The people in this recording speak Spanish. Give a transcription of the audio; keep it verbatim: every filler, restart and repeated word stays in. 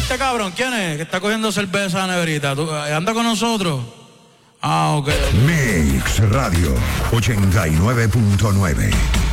este cabrón, ¿quién es? Que está cogiendo cerveza a la neverita. ¿Tú, ¿Anda con nosotros? Ah, ok. Mix Radio ochenta y nueve punto nueve.